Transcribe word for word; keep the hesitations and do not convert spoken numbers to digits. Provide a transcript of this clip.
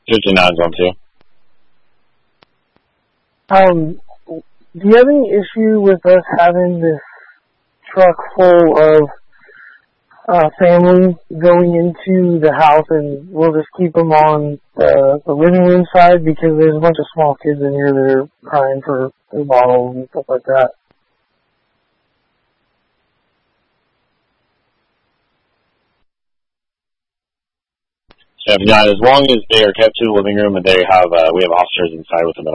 fifty-nine is on two. Um, do you have any issue with us having this truck full of uh, families going into the house, and we'll just keep them on the, the living room side because there's a bunch of small kids in here that are crying for their bottles and stuff like that? seventy-nine, as long as they are kept to the living room and they have, uh, we have officers inside with them